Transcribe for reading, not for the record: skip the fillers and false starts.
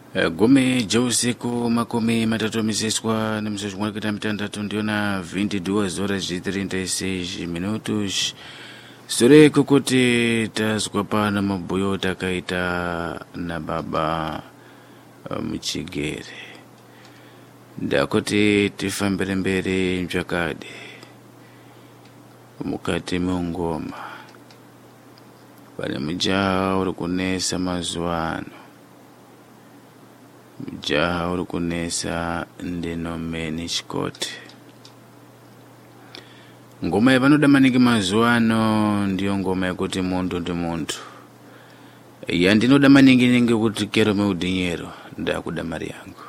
Gome jausiku makumi matatu miseswa na mseswa mwakita mitandatu ndiona 22 horas e 36 minutos. Sore kukuti taskwapa na mabuyo takaita na baba mchigere. Dakote tifambelembele mchakade mukati mungoma pale mjaa urukunesa mazuano mjaa urukunesa ndinomeni chikote ngoma yavanoda maniki mazuano ndiyo ngoma yakuti muntu ndi muntu yandinoda maningi kuti kero meudinyero ndakuda mari yangu.